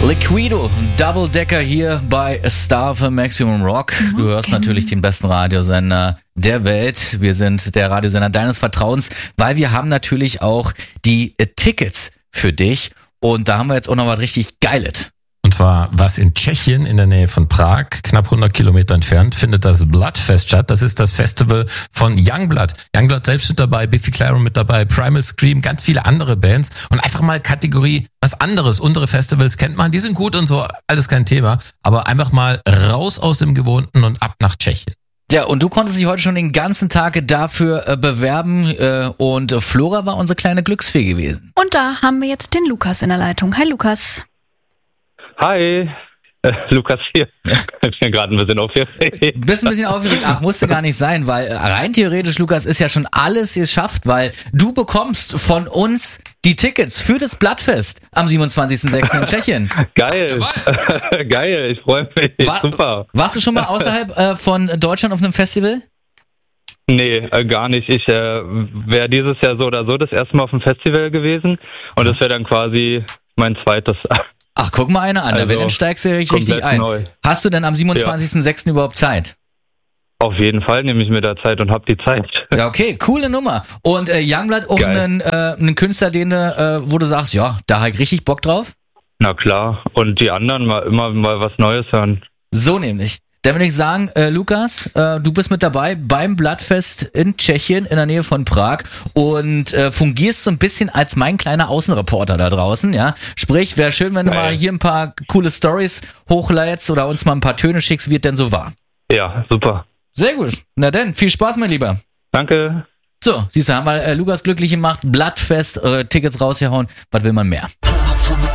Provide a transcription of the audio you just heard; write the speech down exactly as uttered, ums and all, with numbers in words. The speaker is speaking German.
Liquido, Double Decker hier bei Star für Maximum Rock. Du hörst natürlich den besten Radiosender der Welt. Wir sind der Radiosender deines Vertrauens, weil wir haben natürlich auch die äh, Tickets für dich. Und da haben wir jetzt auch noch was richtig Geiles. Und zwar, was in Tschechien in der Nähe von Prag, knapp hundert Kilometer entfernt, findet das Bloodfest statt. Das ist das Festival von Youngblood. Youngblood selbst mit dabei, Biffy Clyro mit dabei, Primal Scream, ganz viele andere Bands. Und einfach mal Kategorie was anderes. Unsere Festivals kennt man, die sind gut und so, alles kein Thema. Aber einfach mal raus aus dem Gewohnten und ab nach Tschechien. Ja, und du konntest dich heute schon den ganzen Tag dafür äh, bewerben äh, und äh, Flora war unsere kleine Glücksfee gewesen. Und da haben wir jetzt den Lukas in der Leitung. Hi Lukas. Hi, äh, Lukas hier. Ich bin gerade ein bisschen aufgeregt. Bist ein bisschen aufgeregt? Ach, musste gar nicht sein, weil rein theoretisch, Lukas, ist ja schon alles geschafft, weil du bekommst von uns die Tickets für das Bloodfest am siebenundzwanzigsten sechsten in Tschechien. Geil, geil, ich freue mich, War, super. Warst du schon mal außerhalb äh, von Deutschland auf einem Festival? Nee, äh, gar nicht. Ich äh, wäre dieses Jahr so oder so das erste Mal auf dem Festival gewesen und das wäre dann quasi mein zweites. Ach, guck mal einer an, Also, wenn, dann steigst du richtig, richtig ein. Neu. Hast du denn am siebenundzwanzigsten sechsten Ja. überhaupt Zeit? Auf jeden Fall nehme ich mir da Zeit und hab die Zeit. Ja, okay, coole Nummer. Und äh, Youngblood auch einen, äh, einen Künstler, den du, äh, wo du sagst, ja, da hab ich richtig Bock drauf? Na klar, und die anderen mal immer mal was Neues hören. So nämlich. Dann würde ich sagen, äh, Lukas, äh, du bist mit dabei beim Bloodfest in Tschechien in der Nähe von Prag und äh, fungierst so ein bisschen als mein kleiner Außenreporter da draußen, ja. Sprich, wäre schön, wenn du Geil. mal hier ein paar coole Stories hochlädst oder uns mal ein paar Töne schickst, wie es denn so war. Ja, super. Sehr gut. Na denn, viel Spaß, mein Lieber. Danke. So, siehst du, haben wir äh, Lukas glücklich gemacht, Bloodfest, äh, Tickets rausgehauen. Was will man mehr?